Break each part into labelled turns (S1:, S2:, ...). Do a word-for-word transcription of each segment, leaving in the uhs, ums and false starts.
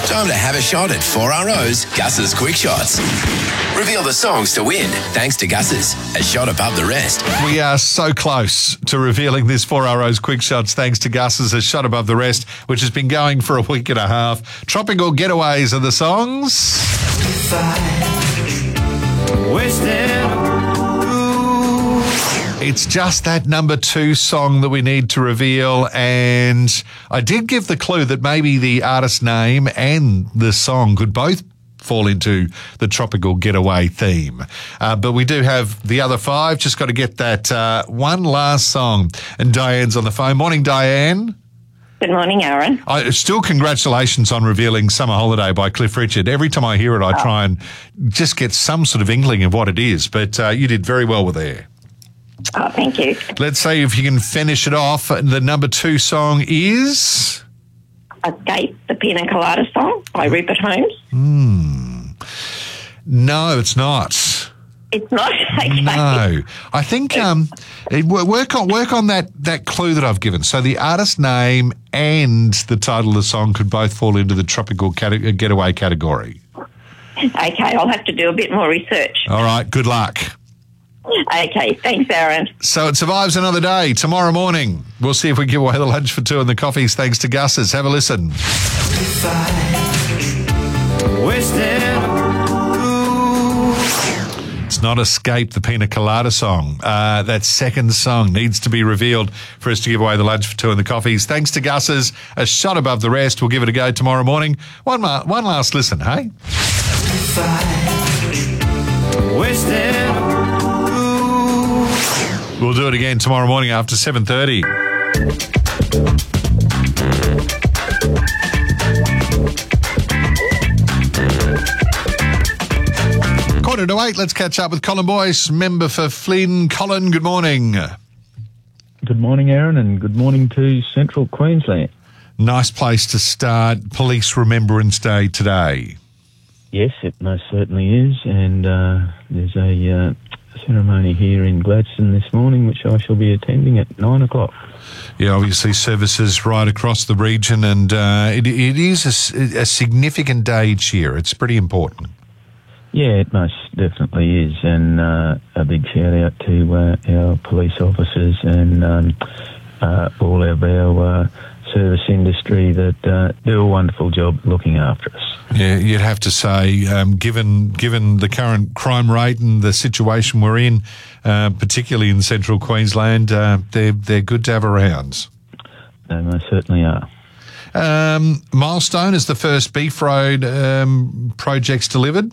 S1: Time to have a shot at four R O's Gus's Quick Shots. Reveal the songs to win thanks to Gus's, a shot above the rest.
S2: We are so close to revealing this four R O's Quick Shots thanks to Gus's, a shot above the rest, which has been going for a week and a half. Tropical Getaways are the songs. It's just that number two song that we need to reveal, and I did give the clue that maybe the artist name and the song could both fall into the Tropical Getaway theme. Uh, but we do have the other five. Just got to get that uh, one last song. And Diane's on the phone. Morning, Diane.
S3: Good morning, Aaron.
S2: I, still congratulations on revealing Summer Holiday by Cliff Richard. Every time I hear it, I oh. try and just get some sort of inkling of what it is. But uh, you did very well with there.
S3: Oh, thank you.
S2: Let's see if you can finish it off. The number two song is...
S3: Escape, the Pina Colada song by Rupert Holmes.
S2: Hmm. No, it's not.
S3: It's not? Okay.
S2: No. I think um, it, work on work on that, that clue that I've given. So the artist name and the title of the song could both fall into the Tropical cate- Getaway category.
S3: Okay, I'll have to do a bit more research.
S2: All right, good luck.
S3: Okay, thanks, Aaron.
S2: So it survives another day. Tomorrow morning, we'll see if we give away the lunch for two and the coffees thanks to Gus's. Have a listen. It's not Escape, the Pina Colada song. Uh, that second song needs to be revealed for us to give away the lunch for two and the coffees. Thanks to Gus's, a shot above the rest. We'll give it a go tomorrow morning. One, ma- one last listen, hey? We'll do it again tomorrow morning after seven thirty. Quarter to eight, let's catch up with Colin Boyce, member for Flynn. Colin, good morning.
S4: Good morning, Aaron, and good morning to Central Queensland.
S2: Nice place to start Police Remembrance Day today.
S4: Yes, it most certainly is, and uh, there's a uh, ceremony here in Gladstone this morning, which I shall be attending at nine o'clock.
S2: Yeah, obviously services right across the region, and uh, it, it is a, a significant day each year. It's pretty important.
S4: Yeah, it most definitely is, and uh, a big shout out to uh, our police officers and um, uh, all of our uh, service industry that uh, do a wonderful job looking after us.
S2: Yeah, you'd have to say, um, given given the current crime rate and the situation we're in, uh, particularly in Central Queensland, uh, they're they're good to have around.
S4: They most certainly are.
S2: Um, Milestone is the first Beef Road um, projects delivered.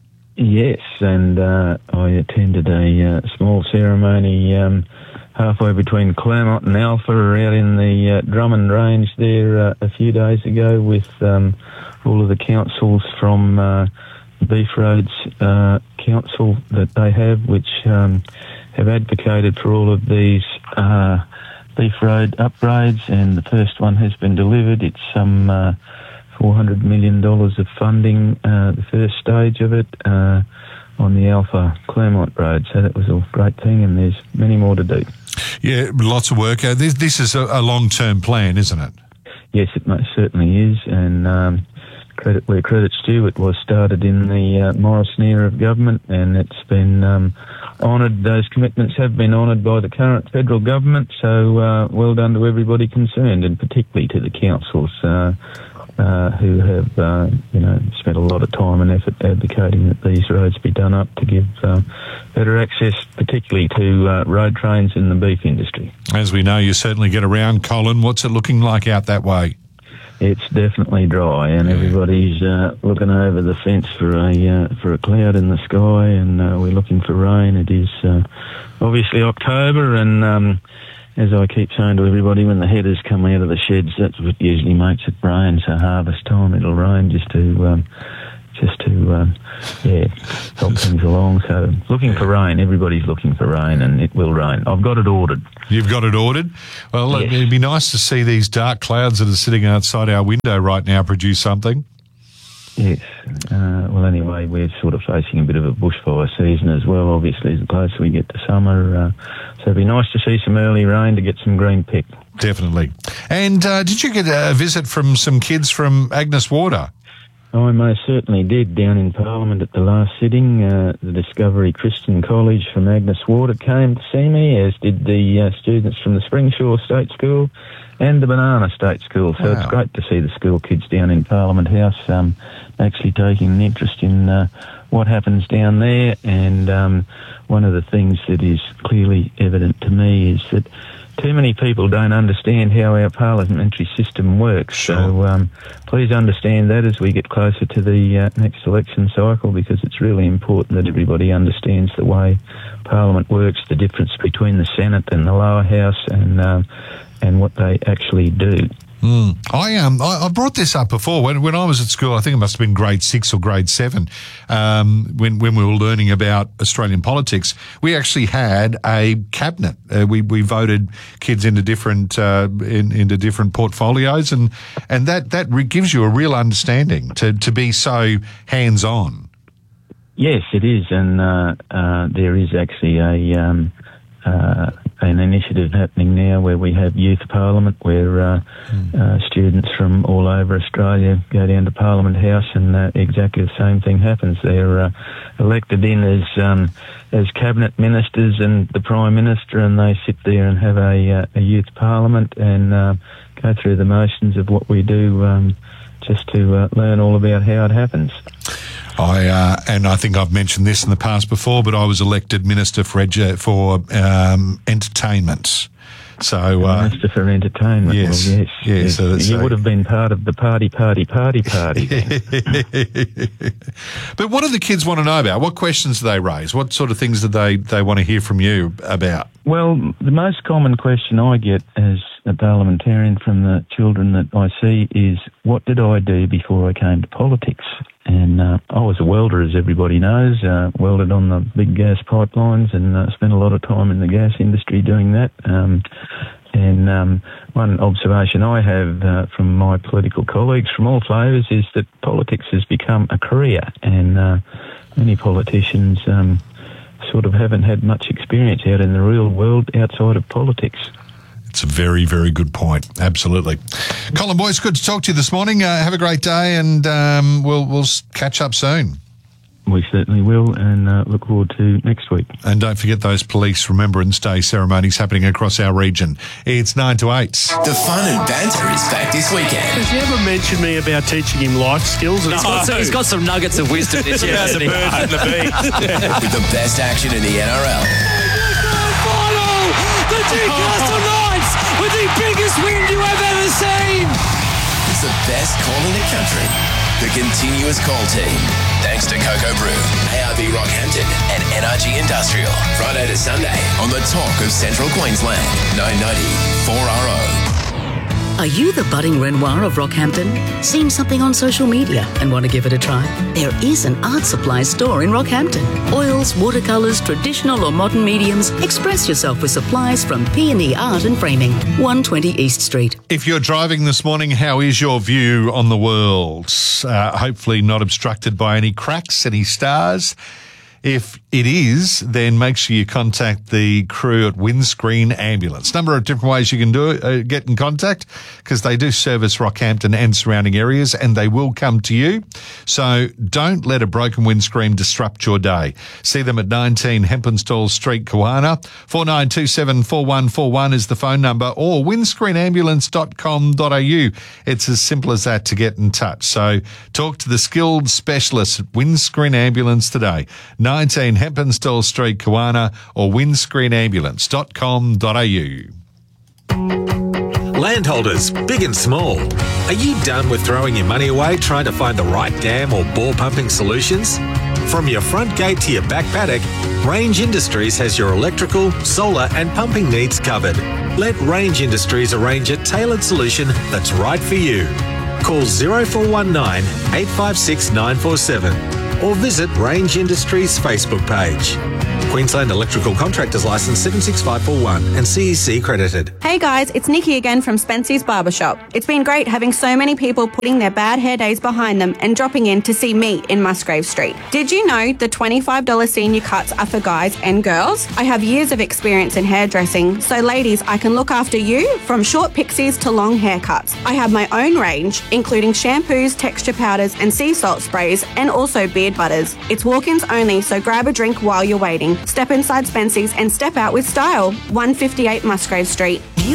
S4: Yes, and uh, I attended a uh, small ceremony um, halfway between Claremont and Alpha out in the uh, Drummond Range there uh, a few days ago with um, all of the councils from uh, Beef Roads uh, Council that they have, which um, have advocated for all of these uh, Beef Road upgrades, and the first one has been delivered. It's some uh, four hundred million dollars of funding, uh, the first stage of it, uh, on the Alpha Claremont Road. So that was a great thing, and there's many more to do.
S2: Yeah, lots of work. Uh, this, this is a, a long-term plan, isn't it?
S4: Yes, it most certainly is, and um, credit where credit's due, it was started in the uh, Morrison era of government, and it's been um, honoured. Those commitments have been honoured by the current federal government, so uh, well done to everybody concerned, and particularly to the councils uh, uh, who have, uh, you know, spent a lot of time and effort advocating that these roads be done up to give uh, better access, particularly to uh, road trains in the beef industry.
S2: As we know, you certainly get around, Colin. What's it looking like out that way?
S4: It's definitely dry, and everybody's uh, looking over the fence for a uh, for a cloud in the sky, and uh, we're looking for rain. It is uh, obviously October, and um, as I keep saying to everybody, when the headers come out of the sheds, that's what usually makes it rain. So harvest time, it'll rain just to um, just to um, yeah help things along. So looking for rain. Everybody's looking for rain, and it will rain. I've got it ordered. You've got it ordered? Well, yes. It'd be nice to see these dark clouds that are sitting outside our window right now produce something. Yes. Uh, well, anyway, we're sort of facing a bit of a bushfire season as well, obviously, the closer we get to summer. Uh, so it'd be nice to see some early rain to get some green picked. Definitely. And uh, did you get a visit from some kids from Agnes Water? I most certainly did. Down in Parliament at the last sitting, uh, the Discovery Christian College from Agnes Water came to see me, as did the uh, students from the Springshaw State School and the Banana State School. So
S2: Wow.
S4: It's great to see the school kids down in Parliament House um, actually taking an interest in uh, what happens down there. And um, one of the things that is clearly evident to me is that too many people don't understand how our parliamentary system works.
S2: Sure.
S4: So um, please understand that as we get closer to the uh, next election cycle, because it's really important that everybody understands the way Parliament works, the difference between the Senate and the lower house, and um, and what they actually do.
S2: Mm. I um I, I brought this up before when when I was at school. I think it must have been grade six or grade seven. Um, when when we were learning about Australian politics, we actually had a cabinet. Uh, we we voted kids into different uh, in, into different portfolios, and and that that re- gives you a real understanding to to be so hands on.
S4: Yes, it is, and uh, uh, there is actually a um, uh, an initiative happening now where we have youth parliament, where uh, mm. uh, students from all over Australia go down to Parliament House, and uh, exactly the same thing happens. They're uh, elected in as um, as cabinet ministers and the Prime Minister, and they sit there and have a, uh, a youth parliament and uh, go through the motions of what we do, um, just to uh, learn all about how it happens.
S2: I uh, and I think I've mentioned this in the past before, but I was elected Minister for edu- for um, entertainment. So uh,
S4: Minister for Entertainment.
S2: Yes,
S4: well, yes,
S2: yes.
S4: yes.
S2: So,
S4: you
S2: so,
S4: would have been part of the party, party, party, party.
S2: But what do the kids want to know about? What questions do they raise? What sort of things do they, they want to hear from you about?
S4: Well, the most common question I get as a parliamentarian from the children that I see is, what did I do before I came to politics? And uh, I was a welder, as everybody knows, uh, welded on the big gas pipelines, and uh, spent a lot of time in the gas industry doing that. Um, and um, one observation I have uh, from my political colleagues from all flavours is that politics has become a career, and uh, many politicians um, sort of haven't had much experience out in the real world outside of politics.
S2: It's a very, very good point. Absolutely. Colin Boyce, good to talk to you this morning. Uh, have a great day, and um, we'll we'll catch up soon.
S4: We certainly will, and uh, look forward to next week.
S2: And don't forget those Police Remembrance Day ceremonies happening across our region. It's nine to eight.
S1: The fun and banter is back this weekend.
S5: Has he ever mentioned me about teaching him life skills?
S6: No. He's, got some, he's got some nuggets of wisdom this year.
S5: The birds and the bees.
S1: With the best action in the N R L.
S6: Final! The Newcastle Knights with the biggest win you have ever seen!
S1: It's the best call in the country. The continuous call team. Thanks to Cocoa Brew, A R B Rockhampton and N R G Industrial. Friday to Sunday on the Talk of Central Queensland. nine ninety four R O.
S7: Are you the budding Renoir of Rockhampton? Seen something on social media and want to give it a try? There is an art supply store in Rockhampton. Oils, watercolours, traditional or modern mediums. Express yourself with supplies from P and E Art and Framing, one twenty East Street.
S2: If you're driving this morning, how is your view on the world? Uh, hopefully not obstructed by any cracks, any stars. If it is, then make sure you contact the crew at Windscreen Ambulance. Number of different ways you can do it, uh, get in contact, because they do service Rockhampton and surrounding areas, and they will come to you. So don't let a broken windscreen disrupt your day. See them at nineteen Hempenstall Street, Kawana. four nine two seven four one four one is the phone number, or windscreen ambulance dot com dot a u. It's as simple as that to get in touch. So talk to the skilled specialists at Windscreen Ambulance today. nineteen Hempenstall Street, Kawana, or windscreen ambulance dot com dot a u.
S8: Landholders, big and small, are you done with throwing your money away trying to find the right dam or bore pumping solutions? From your front gate to your back paddock, Range Industries has your electrical, solar and pumping needs covered. Let Range Industries arrange a tailored solution that's right for you. Call zero four one nine, eight five six, nine four seven or visit Range Industries Facebook page. Queensland Electrical Contractors Licence seven six five four one and C E C credited.
S9: Hey guys, it's Nikki again from Spency's Barbershop. It's been great having so many people putting their bad hair days behind them and dropping in to see me in Musgrave Street. Did you know the twenty-five dollars senior cuts are for guys and girls? I have years of experience in hairdressing, so ladies, I can look after you from short pixies to long haircuts. I have my own range, including shampoos, texture powders and sea salt sprays, and also beard butters. It's walk-ins only, so grab a drink while you're waiting. Step inside Spency's and step out with style. one fifty-eight Musgrave Street.